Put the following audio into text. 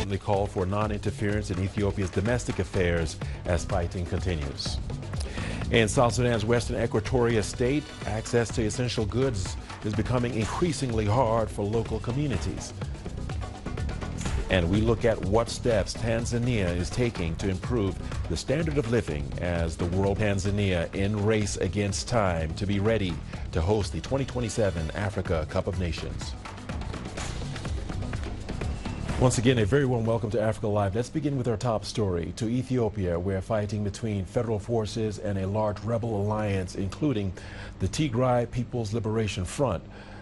repeatedly called for non-interference in Ethiopia's domestic affairs as fighting continues. In South Sudan's western Equatoria state, access to essential goods is becoming increasingly hard for local communities. And we look at what steps Tanzania is taking to improve the standard of living as the world Tanzania in race against time to be ready to host the 2027 Africa Cup of Nations. Once again, a very warm welcome to Africa Live. Let's begin with our top story. To Ethiopia, where fighting between federal forces and a large rebel alliance, including the Tigray People's Liberation Front,